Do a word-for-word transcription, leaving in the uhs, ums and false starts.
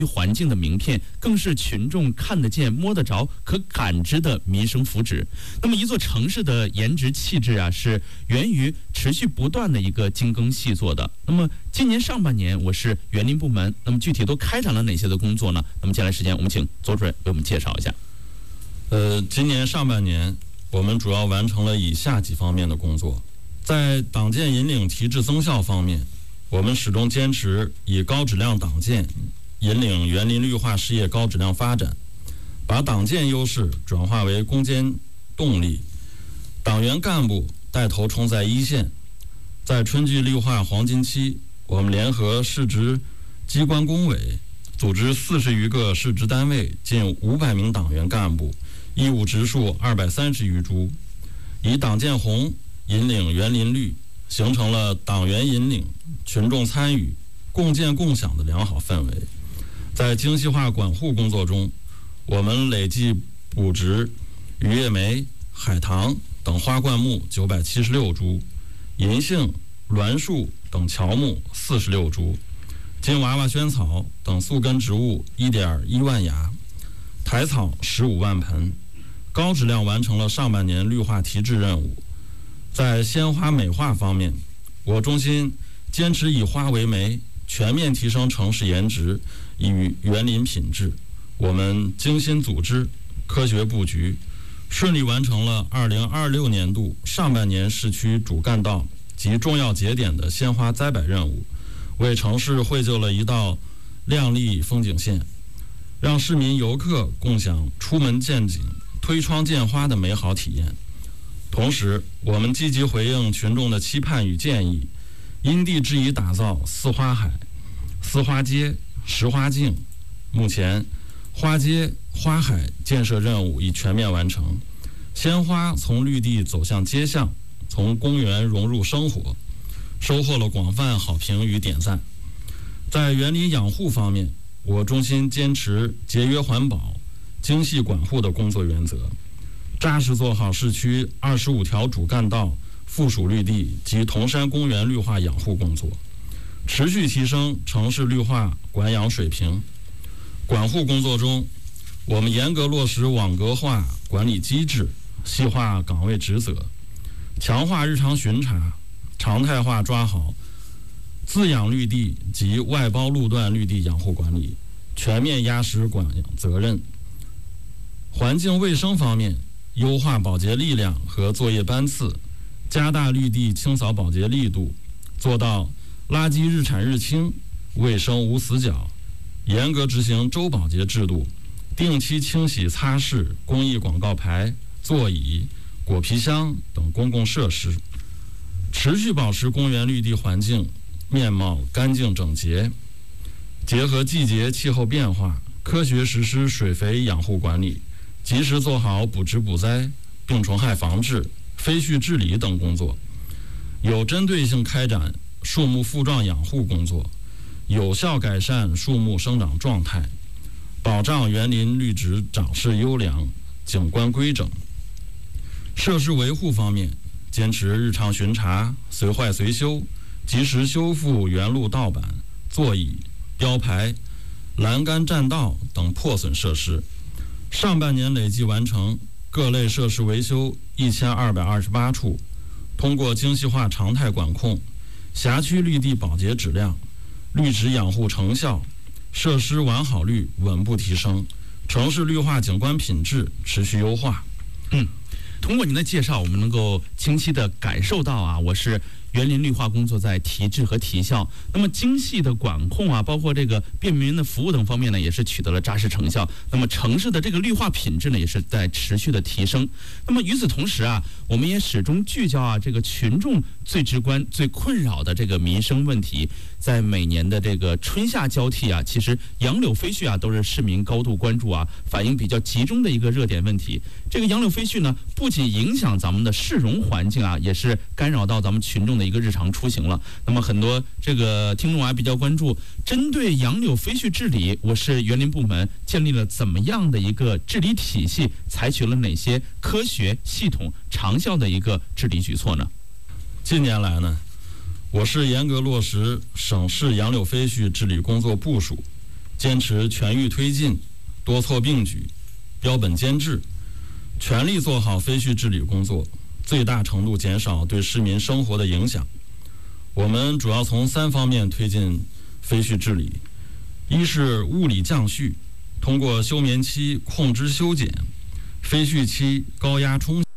环境的名片，更是群众看得见、摸得着、可感知的民生福祉。那么，一座城市的颜值气质啊，是源于持续不断的一个精耕细作的。那么，今年上半年，我市园林部门，那么具体都开展了哪些的工作呢？那么，接下来时间，我们请左主任为我们介绍一下。 呃，今年上半年，我们主要完成了以下几方面的工作。在党建引领提质增效方面，我们始终坚持以高质量党建引领园林绿化事业高质量发展，把党建优势转化为攻坚动力，党员干部带头冲在一线。在春季绿化黄金期，我们联合市直机关工委，组织四十余个市直单位近五百名党员干部，义务植树二百三十余株，以党建红引领园林绿，形成了党员引领、群众参与、共建共享的良好氛围。在精细化管护工作中，我们累计补植鱼叶梅、海棠等花灌木九百七十六株，银杏、栾树等乔木四十六株，金娃娃萱草等宿根植物一点一万芽，苔草十五万盆，高质量完成了上半年绿化提质任务。在鲜花美化方面，我中心坚持以花为媒，全面提升城市颜值与园林品质。我们精心组织、科学布局，顺利完成了二零二六年度上半年市区主干道及重要节点的鲜花栽摆任务，为城市绘就了一道亮丽风景线，让市民游客共享出门见景、推窗见花的美好体验。同时，我们积极回应群众的期盼与建议，因地制宜打造四花海、四花街、十花径。目前，花街、花海建设任务已全面完成，鲜花从绿地走向街巷，从公园融入生活，收获了广泛好评与点赞。在园林养护方面，我中心坚持节约环保、精细管护的工作原则，扎实做好市区二十五条主干道附属绿地及铜山公园绿化养护工作，持续提升城市绿化管养水平。管护工作中，我们严格落实网格化管理机制，细化岗位职责，强化日常巡查，常态化抓好自养绿地及外包路段绿地养护管理，全面压实管养责任。环境卫生方面，优化保洁力量和作业班次，加大绿地清扫保洁力度，做到垃圾日产日清，卫生无死角。严格执行周保洁制度，定期清洗擦拭公益广告牌、座椅、果皮箱等公共设施，持续保持公园绿地环境面貌干净整洁。结合季节气候变化，科学实施水肥养护管理，及时做好补植补栽、病虫害防治、飞絮治理等工作，有针对性开展树木复壮养护工作，有效改善树木生长状态，保障园林绿植长势优良、景观规整。设施维护方面，坚持日常巡查、随坏随修，及时修复原路道板、座椅、标牌、栏杆栈道等破损设施。上半年累计完成各类设施维修一千二百二十八处，通过精细化常态管控，辖区绿地保洁质量、绿植养护成效、设施完好率稳步提升，城市绿化景观品质持续优化。 嗯，通过您的介绍，我们能够清晰地感受到啊，我是园林绿化工作在提质和提效。那么精细的管控啊，包括这个便民的服务等方面呢，也是取得了扎实成效。那么城市的这个绿化品质呢，也是在持续的提升。那么与此同时啊，我们也始终聚焦啊这个群众最直观、最困扰的这个民生问题。在每年的这个春夏交替啊，其实杨柳飞絮啊都是市民高度关注啊，反映比较集中的一个热点问题。这个杨柳飞絮呢，不仅影响咱们的市容环境啊，也是干扰到咱们群众的一个日常出行了。那么很多这个听众啊比较关注，针对杨柳飞絮治理，我市园林部门建立了怎么样的一个治理体系，采取了哪些科学、系统、长效的一个治理举措呢？ 近年来呢，我市严格落实省市杨柳飞絮治理工作部署， 坚持全域推进、多措并举、标本兼治，全力做好非序治理工作，最大程度减少对市民生活的影响。我们主要从三方面推进非序治理：一是物理降序，通过休眠期控制修剪、非序期高压冲